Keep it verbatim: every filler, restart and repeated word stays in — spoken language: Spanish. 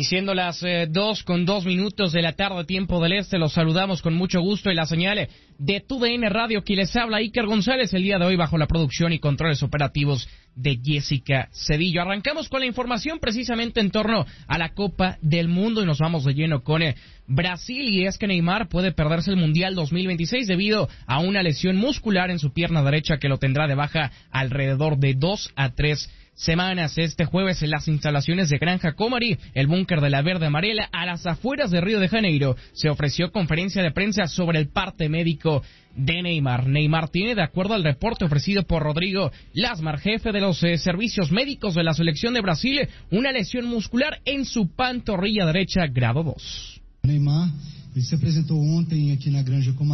Y siendo las eh, dos con dos minutos de la tarde, tiempo del este, los saludamos con mucho gusto y la señal de T V N Radio, quien les habla, Iker González, el día de hoy bajo la producción y controles operativos de Jessica Cedillo. Arrancamos con la información precisamente en torno a la Copa del Mundo y nos vamos de lleno con eh, Brasil, y es que Neymar puede perderse el Mundial dos mil veintiséis debido a una lesión muscular en su pierna derecha que lo tendrá de baja alrededor de dos a tres semanas. Este jueves en las instalaciones de Granja Comari, el búnker de la Verde Amarela, a las afueras de Río de Janeiro, se ofreció conferencia de prensa sobre el parte médico de Neymar. Neymar tiene, de acuerdo al reporte ofrecido por Rodrigo Lasmar, jefe de los eh, servicios médicos de la selección de Brasil, una lesión muscular en su pantorrilla derecha grado dos. Neymar, ele se apresentou ontem aqui na Granja Comari.